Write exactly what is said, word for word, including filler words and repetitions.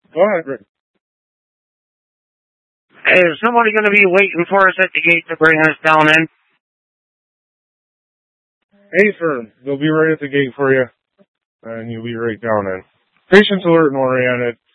Go ahead, Rick. Is somebody going to be waiting for us at the gate to bring us down in? Hey, sir. They'll be right at the gate for you, and you'll be right down in. Patients alert and oriented.